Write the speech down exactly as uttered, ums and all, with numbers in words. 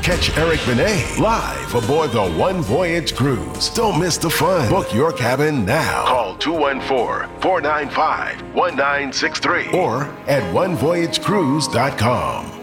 Catch Eric Benet live aboard the One Voyage Cruise. Don't miss the fun. Book your cabin now. Call two one four, four nine five, one nine six three or at one voyage cruise dot com.